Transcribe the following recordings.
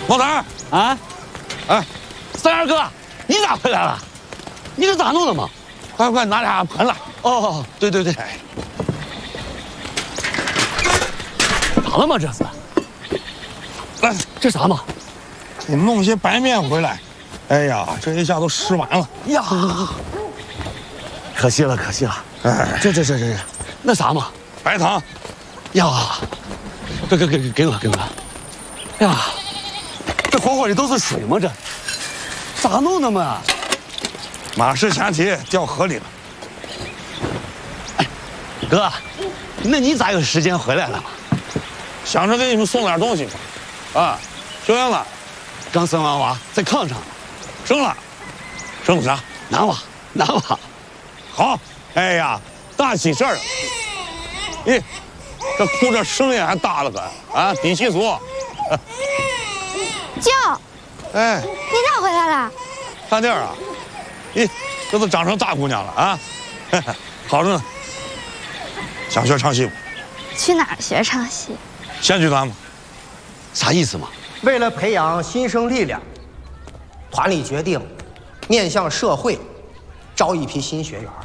老三啊， 哎， 三儿哥，你咋回来了？你这咋弄的嘛？ 快拿俩盆来！ 哦，对对对，咋了嘛这是？ 来， 这啥嘛？ 你弄些白面回来。哎呀，这一下都湿完了呀，可惜了可惜了。 哎， 这，那啥嘛？ 白糖。 呀，给我。呀，这活活的都是水嘛这，咋弄的嘛？ 马氏前蹄掉河里了。 哎，哥，那你咋有时间回来了嘛？ 想着给你们送点东西嘛。啊，学员了， 刚生完娃，在炕上。 生了啥？ 男娃。 好，哎呀，大喜事儿！咦，这哭着声音还大了个啊，底气足。 舅， 哎， 你咋回来了？ 看地儿啊！咦，这都长成大姑娘了啊！好着呢。想学唱戏不？ 去哪儿学唱戏？ 县剧团嘛。 啥意思嘛？ 为了培养新生力量，团里决定面向社会招一批新学员。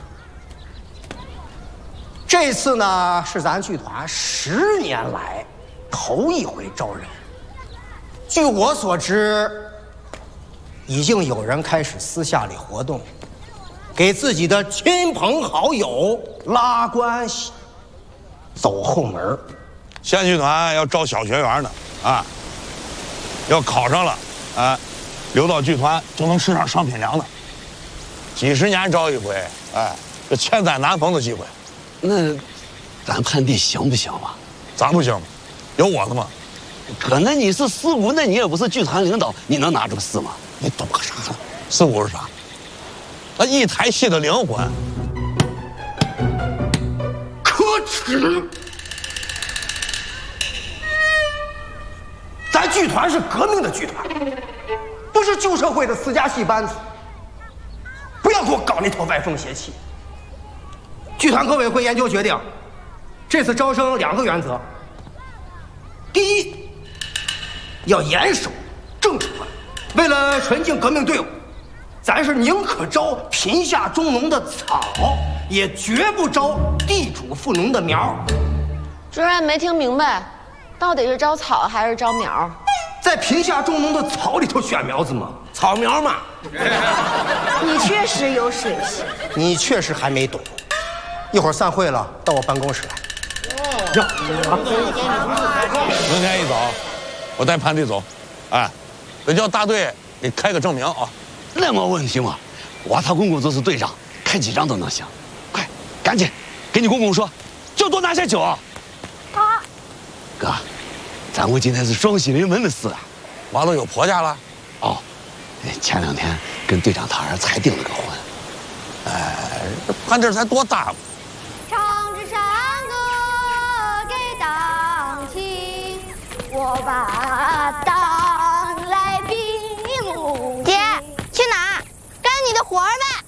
这次呢是咱剧团10年来头一回招人。据我所知，已经有人开始私下里活动，给自己的亲朋好友拉关系，走后门。 县剧团要招小学员呢，啊，要考上了，啊，留到剧团就能吃上上品粮了。几10年招一回，哎，这千载难逢的机会。 那咱判弟行不行嘛？ 咋不行？有我的吗？ 哥，那你是四姑，那你也不是剧团领导，你能拿住事吗？ 你懂个啥呢？四姑是啥？那一台戏的灵魂。 可耻！咱剧团是革命的剧团，不是旧社会的私家戏班子。不要给我搞那套歪风邪气。剧团革委会研究决定，这次招生2个原则：第一，要严守正传，为了纯净革命队伍，咱是宁可招贫下中农的草，也绝不招地主富农的苗。 主任没听明白，到底是招草还是招苗？ 在贫下中农的草里头选苗子嘛，草苗嘛。 你确实有水性， 你确实还没懂。一会儿散会了，到我办公室来。 明天一早，我带潘弟走，哎，得叫大队给开个证明啊。 那没问题嘛，我他公公就是队长，开几张都能行。快，赶紧给你公公说，就多拿些酒。啊，哥，咱屋今天是双喜临门的事啊。 娃都有婆家了。 哦，前2天跟队长他儿才订了个婚。 哎，这潘弟才多大嘛？ 唱支山歌给党听，我把党来比武。姐，去哪儿？干你的活儿呗。